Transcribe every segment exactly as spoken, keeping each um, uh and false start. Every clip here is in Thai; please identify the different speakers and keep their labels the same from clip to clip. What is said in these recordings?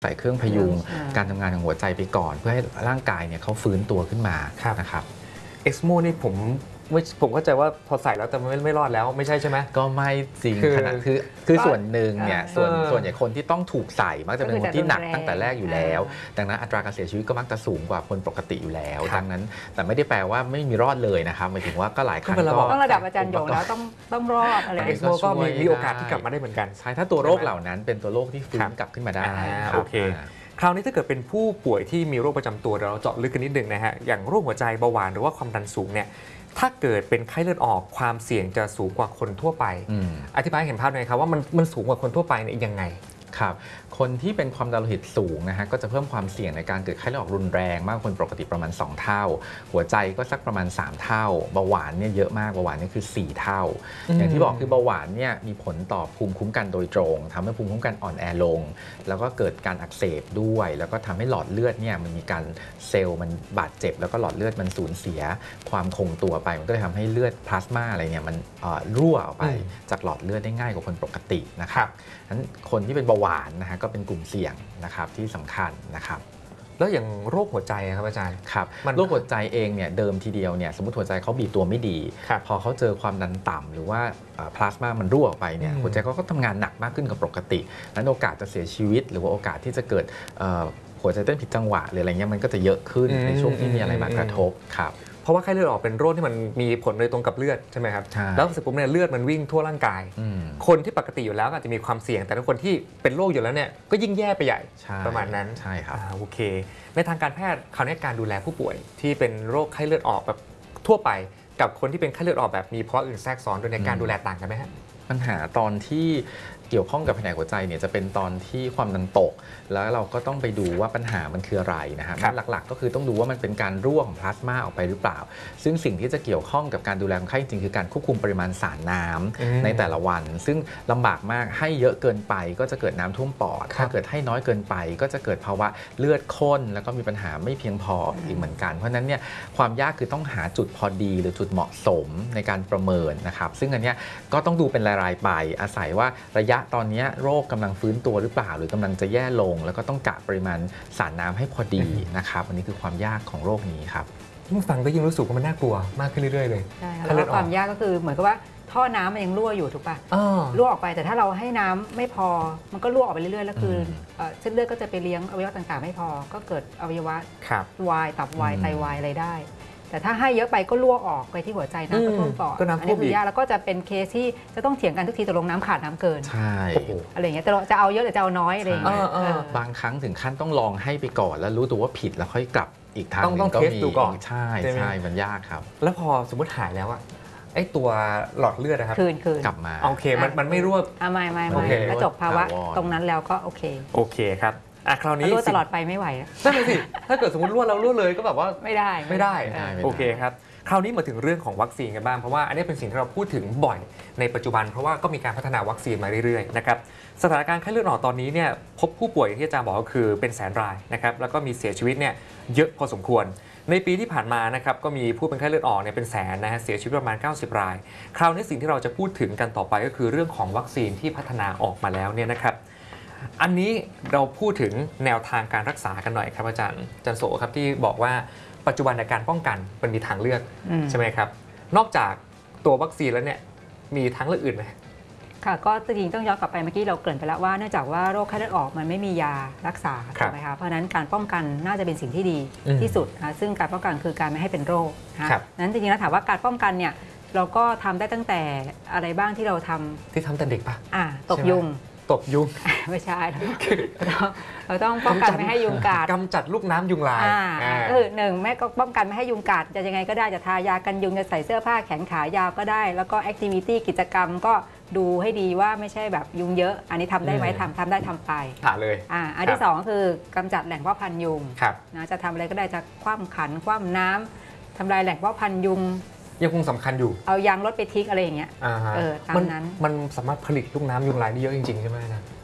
Speaker 1: ใส่เครื่องพยุงการทำงานของหัวใจไปก่อนเพื่อให้ร่างกายเนี่ยเขาฟื้นตัวขึ้นมานะครับ
Speaker 2: เอ็กซ์โมนี่ผมผมเข้าใจว่าพอใส่แล้วแต่ไม่ไม่รอดแล้วไม่ใช่ใช่ไหม
Speaker 1: ก็ไม่จริงขนาดคือคือส่วนหนึ่งเนี่ยส่วนส่วนใหญ่คนที่ต้องถูกใส่มักจะเป็นคนที่หนักตั้งแต่แรกอยู่แล้วดังนั้นอัตราการเสียชีวิตก็มักจะสูงกว่าคนปกติอยู่แล้วดังนั้นแต่ไม่ได้แปลว่าไม่มีรอดเลยนะครับหมายถึงว่าก็หลายครั้งก็
Speaker 3: ต้องระดับอาจารย์หยงแล้วต้องต้องรอดอะไร
Speaker 2: เอ็กซ์โมก็มีมีโอกาสที่กลับมาได้เหมือนกัน
Speaker 1: ใช่ถ้าตัวโรคเหล่านั้นเป็นตัวโรคที่ฟื้นกลับขึ้นมาได้
Speaker 2: โอเคคราวนี้ถ้าเกิดเป็นผู้ป่วยที่มีโรคประจำตัวเราเจาะลึกกันนิดนึงนะฮะอย่างโรคหัวใจเบาหวานหรือว่าความดันสูงเนี่ยถ้าเกิดเป็นไข้เลือดออกความเสี่ยงจะสูงกว่าคนทั่วไปอธิบายเห็นภาพหน่อยครับว่ามันมันสูงกว่าคนทั่วไปเนี่ยยังไง
Speaker 1: ครับคนที่เป็นความดันโลหิตสูงนะฮะก็จะเพิ่มความเสี่ยงในการเกิดไข้เลือดออกรุนแรงมากกว่าคนปกติประมาณสองเท่าหัวใจก็สักประมาณสามเท่าเบาหวานเนี่ยเยอะมากเบาหวานนี่คือสี่เท่าอย่างที่บอกคือเบาหวานเนี่ยมีผลต่อภูมิคุ้มกันโดยตรงทำให้ภูมิคุ้มกันอ่อนแอลงแล้วก็เกิดการอักเสบด้วยแล้วก็ทำให้หลอดเลือดเนี่ยมันมีการเซลล์มันบาดเจ็บแล้วก็หลอดเลือดมันสูญเสียความคงตัวไปมันก็เลยทำให้เลือดพลาสมาอะไรเนี่ยมันรั่วออกไปจากหลอดเลือดได้ง่ายกว่าคนปกตินะครับนั้นคนที่เป็นเบาหวานนะฮะก็เป็นกลุ่มเสี่ยงนะครับที่สำคัญนะครับ
Speaker 2: แล้วอย่างโรคหัวใจครับอาจารย์
Speaker 1: ครับโรคหัวใจเองเนี่ยเดิมทีเดียวเนี่ยสมมติหัวใจเขาบีบตัวไม่ดีพอเขาเจอความดันต่ำหรือว่าพลาสมามันรั่วออกไปเนี่ยหัวใจเขาก็ทำงานหนักมากขึ้นกว่าปกตินั้นโอกาสจะเสียชีวิตหรือว่าโอกาสที่จะเกิดหัวใจเต้นผิดจังหวะหรืออะไรเงี้ยมันก็จะเยอะขึ้นในช่วงที่มีอะไรมากระทบครับ
Speaker 2: เพราะว่าไข้เลือดออกเป็นโรคที่มันมีผลโดยตรงกับเลือดใช่ไหมครับแล้วเสร็จปุ๊บเนี่ยเลือดมันวิ่งทั่วร่างกายคนที่ปกติอยู่แล้วอาจจะมีความเสี่ยงแต่ถ้าคนที่เป็นโรคอยู่แล้วเนี่ยก็ยิ่งแย่ไปใหญ่ประมาณนั้น
Speaker 1: ใช่ครับ
Speaker 2: โอเคในทางการแพทย์คราวนี้การดูแลผู้ป่วยที่เป็นโรคไข้เลือดออกแบบทั่วไปกับคนที่เป็นไข้เลือดออกแบบมีภาวะอื่นแทรกซ้อนโดยในการดูแลต่างกันไหมฮะ
Speaker 1: ปัญหาตอนที่เกี่ยวข้องกับแผนกหัวใจเนี่ยจะเป็นตอนที่ความดันตกแล้วเราก็ต้องไปดูว่าปัญหามันคืออะไรนะฮะหลักๆก็คือต้องดูว่ามันเป็นการรั่วของพลาสมาออกไปหรือเปล่าซึ่งสิ่งที่จะเกี่ยวข้องกับการดูแลคนไข้จริงคือการควบคุมปริมาณสารน้ำในแต่ละวันซึ่งลำบากมากให้เยอะเกินไปก็จะเกิดน้ำท่วมปอดถ้าเกิดให้น้อยเกินไปก็จะเกิดภาวะเลือดข้นแล้วก็มีปัญหาไม่เพียงพออีกเหมือนกันเพราะนั้นเนี่ยความยากคือต้องหาจุดพอดีหรือจุดเหมาะสมในการประเมินนะครับซึ่งอันนี้ก็ต้องดูเป็นรายๆไปอาศัยว่าระยะตอนนี้โรคกำลังฟื้นตัวหรือเปล่าหรือกำลังจะแย่ลงแล้วก็ต้องกะปริมาณสารน้ำให้พอดีนะครับอันนี้คือความยากของโรคนี้ครับ
Speaker 2: ยิ่งฟังก็ยิ่งรู้สึกว่ามันน่ากลัวมากขึ้นเรื่อยๆเลย
Speaker 3: ใช่แล้วความยากก็คือเหมือนกับว่าท่อน้ำมันยังรั่วอยู่ถูกป่ะรั่วออกไปแต่ถ้าเราให้น้ำไม่พอมันก็รั่วออกไปเรื่อยๆแล้วคือเส้นเลือดก็จะไปเลี้ยงอวัยวะต่างๆไม่พอก็เกิดอวัยวะวายตับวายไตวายอะไรได้แต่ถ้าให้เยอะไปก็รั่วออกไปที่หัวใจน้ำก็ท่วมปอดอันนี้คือยากแล้วก็จะเป็นเคสที่จะต้องเถียงกันทุกทีตกลงน้ำขาดน้ำเกิน
Speaker 1: ใช่
Speaker 3: อะไรอย่างเงี้ยแต่จะเอาเยอะหรือจะเอาน้อยอะไรอย่างเงี้ย
Speaker 1: บางครั้งถึงขั้นต้องลองให้ไปก่อนแล้วรู้ตัวว่าผิดแล้วค่อยกลับอีกทางนึงก็มีใช่ใช่มันยากครับ
Speaker 2: แล้วพอสมมติหายแล้วอะไอ้ตัวหลอดเลือดนะครับ
Speaker 3: คืนคืน
Speaker 1: กลับมา
Speaker 2: โอเคมันมันไม่รั่ว
Speaker 3: ไม่ไม่ไม่แล้วจบภาวะตรงนั้นแล้วก็โอเค
Speaker 2: โอเคครับอ่ะคราวนี้
Speaker 3: รั่วตลอดไปไม่ไหว
Speaker 2: นั่นเลยสิถ้าเกิดสมมติรั่วแล้วรั่วเลยก็แบบว่า
Speaker 3: ไม่ได้
Speaker 2: ไม่ได้โอเคครับคราวนี้มาถึงเรื่องของวัคซีนกันบ้างเพราะว่าอันนี้เป็นสิ่งที่เราพูดถึงบ่อยในปัจจุบันเพราะว่าก็มีการพัฒนาวัคซีนมาเรื่อยๆนะครับสถานการณ์ไข้เลือดออกตอนนี้เนี่ยพบผู้ป่วยที่อาจารย์บอกก็คือเป็นแสนรายนะครับแล้วก็มีเสียชีวิตเนี่ยเยอะพอสมควรในปีที่ผ่านมานะครับก็มีผู้เป็นไข้เลือดออกเนี่ยเป็นแสนนะฮะเสียชีวิตประมาณเก้าสิบรายคราวนี้สิ่งที่เราจะพูดถึงกันต่อไปก็คือเรื่องของวัคซีนที่พัฒนาออกมาแล้วเนี่ยนะครับอันนี้เราพูดถึงแนวทางการรักษากันหน่อยครับอาจารย์อาจารย์โสครับที่บอกว่าปัจจุบันในการป้องกันมันมีทางเลือกใช่ไหมครับนอกจากตัววัคซีนแล้วเนี่ยมีทางเลือกอื่นไหม
Speaker 3: ค่ะก็จริงๆต้องย้อนกลับไปเมื่อกี้เราเกริ่นไปแล้วว่าเนื่องจากว่าโรคไข้เลือดออกมันไม่มียารักษาใช่ไหมคะเพราะฉะนั้นการป้องกันน่าจะเป็นสิ่งที่ดีที่สุดนะซึ่งการป้องกันคือการไม่ให้เป็นโรคนะนั้นจริงๆแล้วถามว่าการป้องกันเนี่ยเราก็ทำได้ตั้งแต่อะไรบ้างที่เราทำ
Speaker 2: ที่ทำแต่เด็กปะ
Speaker 3: อ่าตบยุง
Speaker 2: ตบยุง
Speaker 3: ไม่ใช่เราต้องป้องกันไม่ให้ยุงกัด
Speaker 2: กำจัดลูกน้ำยุงลาย
Speaker 3: ก็คือหนึ่งแม่ก็ป้องกันไม่ให้ยุงกัดจะยังไงก็ได้จะทายากันยุงจะใส่เสื้อผ้าแขนขายาวก็ได้แล้วก็แอคทิวิตี้กิจกรรมก็ดูให้ดีว่าไม่ใช่แบบยุงเยอะอันนี้ทำได้ไหมทำทำได้ทำไป
Speaker 2: ถ่าเลย
Speaker 3: อ่าอันที่สองคือกำจัดแหล่งเพาะพันธุ์ยุงนะจะทำอะไรก็ได้จะคว่ำขันคว่ำน้ำทำลายแหล่งเพาะพันธุ์ยุง
Speaker 2: ยังคงสำคัญอยู่
Speaker 3: เอายางรถไปทิ้งอะไรอย่างเงี้ยเออตามนั้น
Speaker 2: มันสามารถผลิตลูกน้ำยุงลายได้เยอะจริงๆใช่ไหมนะ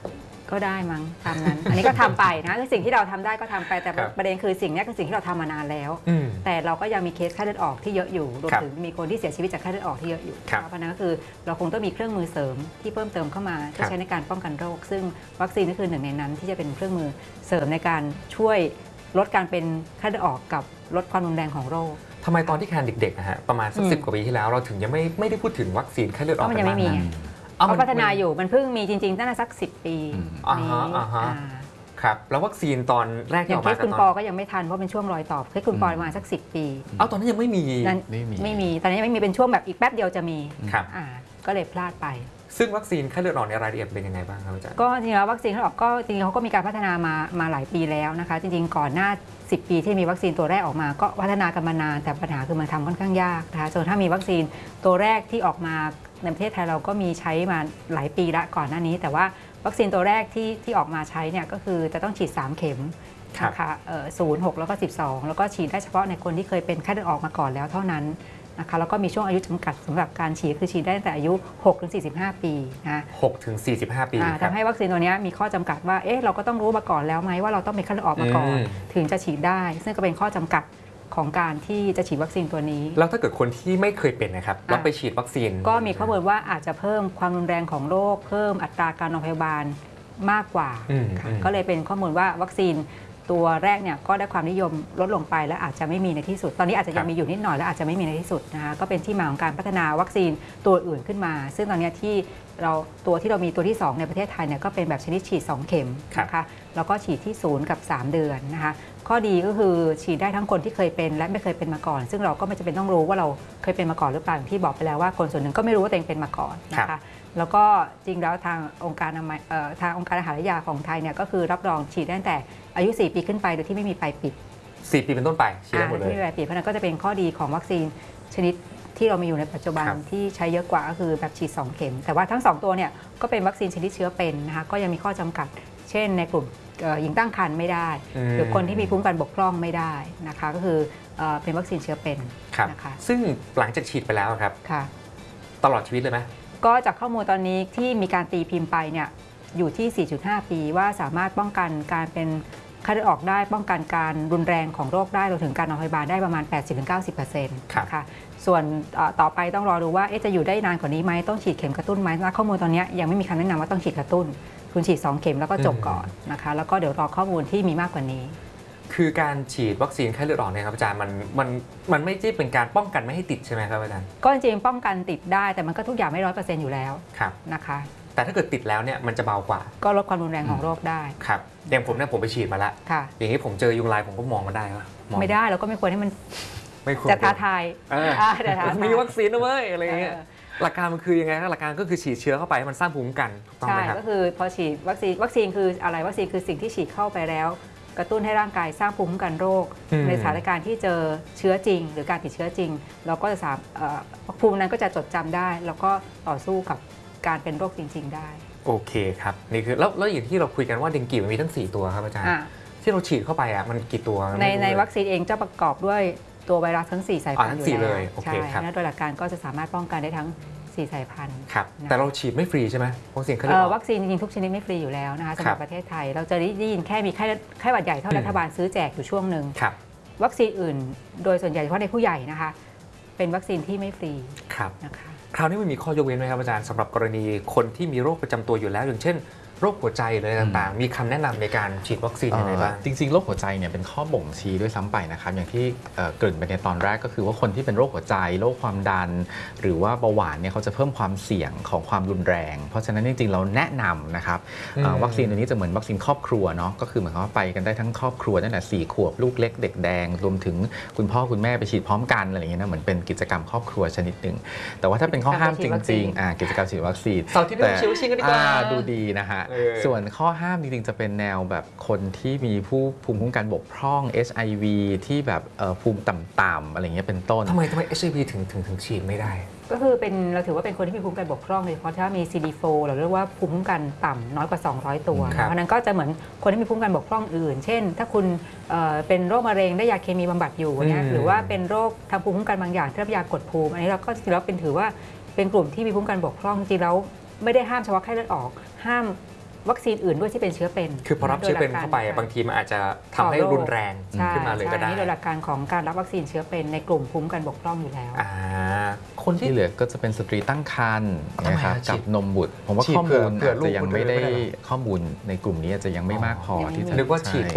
Speaker 3: ก็ได้มั้งตามนั้น อันนี้ก็ทำไปนะคือสิ่งที่เราทำได้ก็ทำไปแต่ประเด็นคือสิ่งนี้คือสิ่งที่เราทำมานานแล้วแต่เราก็ยังมีเคสไข้เลือดออกที่เยอะอยู่รวมถึงมีคนที่เสียชีวิตจากไข้เลือดออกที่เยอะอยู่เพราะนั้นก็คือเราคงต้องมีเครื่องมือเสริมที่เพิ่มเติมเข้ามาที่ใช้ในการป้องกันโรคซึ่งวัคซีนก็คือหนึ่งในนั้นที่จะเป็นเครื่องมือเสริมในการช่วยลดการเป็นไข้เลือดออกกับลดความรุนแรงของโรค
Speaker 2: ทำไมตอนที่แคนเด็กๆนะฮะประมาณสักสิบกว่าปีที่แล้วเราถึงยังไม่ไม่ได้พูดถึงวัคซีนไข้เลือดออก
Speaker 3: มันยังไม่มีเขาพัฒนาอยู่มันเพิ่งมีจริงๆตั้งแต่สักสิบปีนี้
Speaker 2: ครับแล้ววัคซีนตอนแรกที่ออกมา
Speaker 3: เคสคุณปอก็ยังไม่ทันเพราะเป็นช่วงรอยต่อเคสคุณปอมาสักสิบปี
Speaker 2: เอาตอนนั้นยังไม่มี
Speaker 1: ไม่มี
Speaker 3: ไม่มีตอนนี้ยังไม่มีเป็นช่วงแบบอีกแป๊บเดียวจะมี
Speaker 2: ครับ
Speaker 3: ก็เลยพลาดไป
Speaker 2: ซึ่งวัคซีนไข้เลือดออกในรายละเอียดเป็นยังไงบ้างครับอาจารย์
Speaker 3: ก็จริงๆแล้ววัคซีนไข้เลือดออกก็จริงๆเขาก็มีการพัฒนามามาหลายปีแล้วนะคะจริงๆก่อนหน้าสิบปีที่มีวัคซีนตัวแรกออกมาก็พัฒนากันมานานแต่ปัญหาคือมันทำค่อนข้างยากนะคะส่วนถ้ามีวัคซีนตัวแรกที่ออกมาในประเทศไทยเราก็มีใช้มาหลายปีละก่อนหน้านี้แต่ว่าวัคซีนตัวแรกที่ที่ออกมาใช้เนี่ยก็คือจะต้องฉีดสามเข็มนะคะศูนย์ หกแล้วก็สิบสองแล้วก็ฉีดได้เฉพาะในคนที่เคยเป็นไข้เลือดออกมาก่อนแล้วเท่านั้นนะคะแล้วก็มีช่วงอายุจำกัดสำหรับการฉีดคือฉีดได้ตั้งแต่อายุ หกถึงสี่สิบห้า ปีนะ
Speaker 2: หกถึงสี่สิบห้า ปี
Speaker 3: ทำให้วัคซีนตัวนี้มีข้อจำกัดว่าเอ๊ะเราก็ต้องรู้มาก่อนแล้วไหมว่าเราต้องเป็นไข้เลือดออกมาก่อนถึงจะฉีดได้ซึ่งก็เป็นข้อจำกัดของการที่จะฉีดวัคซีนตัวนี้
Speaker 2: แล้วถ้าเกิดคนที่ไม่เคยเป็นนะครับแล้วไปฉีดวัคซีน
Speaker 3: ก็มีข้อมูลว่าอาจจะเพิ่มความรุนแรงของโรคเพิ่มอัตราการนอนพยาบาลมากกว่าก็เลยเป็นข้อมูลว่าวัคซีนตัวแรกเนี่ยก็ได้ความนิยมลดลงไปและอาจจะไม่มีในที่สุดตอนนี้อาจจะยังมีอยู่นิดหน่อยและอาจจะไม่มีในที่สุดนะคะก็เป็นที่มาของการพัฒนาวัคซีนตัวอื่นขึ้นมาซึ่งตอนนี้ที่เราตัวที่เรามีตัวที่สองในประเทศไทยเนี่ยก็เป็นแบบชนิดฉีดสองเข็มนะคะแล้วก็ฉีดที่ศูนย์กับสามเดือนนะคะข้อดีก็คือฉีดได้ทั้งคนที่เคยเป็นและไม่เคยเป็นมาก่อนซึ่งเราก็ไม่จำเป็นต้องรู้ว่าเราเคยเป็นมาก่อนหรือเปล่าอย่างที่บอกไปแล้วว่าคนส่วนหนึ่งก็ไม่รู้ว่าตัวเองเป็นมาก่อนนะคะแล้วก็จริงแล้วทางองค์การทางองค์การอาหารและยาของไทยเนี่ยก็คือรับรองฉีดตั้งแต่อายุสี่ปีขึ้นไปโดยที่ไม่มีปลายปิด
Speaker 2: สี่ปีเป็นต้นไปฉีดได้หมดเลย
Speaker 3: ไม่มีปลายปิดเพราะนั้นก็จะเป็นข้อดีของวัคซีนชนิดที่เรามีอยู่ในปัจจุบันที่ใช้เยอะกว่าก็คือแบบฉีดสองเข็มแต่ว่าทั้งสองตัวเนี่ยก็เป็นวัคซีนชนิดเชื้อเป็นนะคะก็ยังมีข้อจำกัดเช่นในกลุ่มหญิงตั้งครรภ์ไม่ได้หรือคนที่มีภูมิคุ้มกันบกพร่องไม่ได้นะคะก็คือเป็นวัคซีนเชื้อเป็น
Speaker 2: นะคะซึ่งหลังจากฉีดไปแล้วครับตลอดชีวิตเลยไหม
Speaker 3: ก็จากข้อมูลตอนนี้ที่มีการตีพิมพ์ไปเนี่ยอยู่ที่ สี่จุดห้า ปีว่าสามารถป้องกันการเป็นไข้เลือดออกได้ป้องกันการรุนแรงของโรคได้รวมถึงการนอนพยาบาลได้ประมาณ แปดสิบถึงเก้าสิบเปอร์เซ็นต์ ค่ะส่วนต่อไปต้องรอดูว่าจะอยู่ได้นานกว่านี้ไหมต้องฉีดเข็มกระตุ้นไหมข้อมูลตอนนี้ยังไม่มีคำแนะนำว่าต้องฉีดกระตุ้นคุณฉีดสองเข็มแล้วก็จบก่อนนะคะแล้วก็เดี๋ยวรอข้อมูลที่มีมากกว่านี้
Speaker 2: คือการฉีดวัคซีนไข้เลือดออกเนี่ยครับอาจารย์มันมันมันไม่ใช่เป็นการป้องกันไม่ให้ติดใช่ไหมครับอาจารย์
Speaker 3: ก็จริงๆป้องกันติดได้แต่มันก็ทุกอย่างไม่ร้อยเปอร์เซ็นต์อยู่แล้วนะคะ
Speaker 2: แต่ถ้าเกิดติดแล้วเนี่ยมันจะเบากว่า
Speaker 3: ก็ลดความรุนแรงของโรคได้
Speaker 2: ครับอย่างผมเนี่ยผมไปฉีดมาแล้วอย่างนี้ผมเจอยุงลายผมก็มองมันได้ไหม
Speaker 3: ไม่ได้เราก็ไม่ควรให้มัน
Speaker 2: ไม่ควร
Speaker 3: จะท้าทาย
Speaker 2: มีวัคซีนนะเว้ยอะไรเงี้ยหลักการมันคือยังไงครับหลักการก็คือฉีดเชื้อเข้าไปให้มันสร้างภูมิคุ้มกันถูกต้องไหมครับ
Speaker 3: ใช่ก็คือพอฉีดวัคซีนวัคซีนคืออะไรวัคซีนคือสิ่งที่ฉีดเข้าไปแล้วกระตุ้นให้ร่างกายสร้างภูมิคุ้มกันโรคในสถานการณ์ที่เจอเชื้อจริงหรือการติดเชื้อจริงเราก็จะสามภูมินั้นก็จะจดจำได้แล้วก็ต่อสู้กับการเป็นโรคจริงๆได้
Speaker 2: โอเคครับนี่คือแล้วแล้วอย่างที่เราคุยกันว่าเดงกีมันมีทั้งสี่ตัวครับอาจารย์ที่เราฉีดเข้าไปอ่ะมันกี่ตัว
Speaker 3: ในในวัคซีนเองจะประกอบด้วยตัวไวรัสทั้งสี่สายพันธุ์อยู่แล้วใช่และโดยหลักการก็จะสามารถป้องกันได้ทั้งสี่สายพันธุ์
Speaker 2: ครับแต่เราฉีดไม่ฟรีใช่ไหมวัคซีนไข้เลือดออก
Speaker 3: วัคซีนจริงๆทุกชนิดไม่ฟรีอยู่แล้วนะคะสำหรับประเทศไทยเราจะได้ยินแค่มีไข้ไข้หวัดใหญ่เท่ารัฐบาลซื้อแจกอยู่ช่วงหนึ่งวัคซีนอื่นโดยส่วนใหญ่เฉพาะในผู้ใหญ่นะคะเป็นวัคซีนที่ไม่ฟรีนะคะ
Speaker 2: คราวนี้มันมีข้อยกเว้นไหมครับอาจารย์สำหรับกรณีคนที่มีโรคประจำตัวอยู่แล้วอย่างเช่นโรคหัวใจเลยต่างๆมีคำแนะนำในการฉีดวัคซีนยังไงบ้าง
Speaker 1: จริงๆโรคหัวใจเนี่ยเป็นข้อบ่งชี้ด้วยซ้ำไปนะครับอย่างที่เกริ่นไปในตอนแรกก็คือว่าคนที่เป็นโรคหัวใจโรคความดันหรือว่าเบาหวานเนี่ยเขาจะเพิ่มความเสี่ยงของความรุนแรงเพราะฉะนั้นจริงๆเราแนะนำนะครับวัคซีนตัวนี้จะเหมือนวัคซีนครอบครัวเนาะก็คือเหมือนเขาไปกันได้ทั้งครอบครัวตั้งแต่สี่ขวบลูกเล็กเด็กแดงรวมถึงคุณพ่อคุณแม่ไปฉีดพร้อมกันอะไรอย่างเงี้ยนะเหมือนเป็นกิจกรรมครอบครัวชนิดหนึ่งแต่ว่าถ้าเป็นข้อห้ามจริงๆกิจกรรมฉีดวัคซีน
Speaker 2: แต่ฉีดวัคซีนกันดีกว่า
Speaker 1: ดูดีนะฮะส่วนข้อห้ามจริงๆจะเป็นแนวแบบคนที่มีผู้ภูมิคุ้มกันบกพร่อง เอช ไอ วี ที่แบบภูมิต่ำๆอะไรเงี้ยเป็นต้น
Speaker 2: ทำไมทำไม เอช ไอ วี ถึงถึงถึงฉีดไม่ได้
Speaker 3: ก็คือเป็นเราถือว่าเป็นคนที่มีภูมิคุ้มกันบกพร่องโดยเฉพาะถ้ามี ซี ดี โฟร์ เราเรียกว่าภูมิคุ้มกันต่ำน้อยกว่าสองร้อยตัวเพราะนั้นก็จะเหมือนคนที่มีภูมิคุ้มกันบกพร่องอื่นเช่นถ้าคุณเป็นโรคมะเร็งได้ยาเคมีบำบัดอยู่เนี่ยหรือว่าเป็นโรคทางภูมิคุ้มกันบางอย่างที่รับยากดภูมิอันนี้เราก็จริงๆแล้วเป็นถือว่าเป็นกลุ่มที่มีภูมิคุ้มกันบกพร่องจริงๆแล้วไม่ได้ห้ามเฉพาะไข้เลือดออกห้ามวัคซีนอื่นด้วยที่เป็นเชื้อเป็น
Speaker 2: คือพอรับเชื้อเป็นเข้าไปบางทีมันอาจจะทำให้รุนแรงขึ้นมาเลยก็ได้
Speaker 3: นี่โดยหลักการของการรับวัคซีนเชื้อเป็นในกลุ่มภูมิคุ้มกันบกพร่องอยู่แล้ว
Speaker 1: คนที่เหลือก็จะเป็นสตรีตั้งครรภ์นะครับกับนมบุตรผมว่าข้อมูลอาจจะยังไม่ได้ข้อมูลในกลุ่มนี้อาจจะยังไม่มากพอที่จะ
Speaker 2: นึกว่าฉีด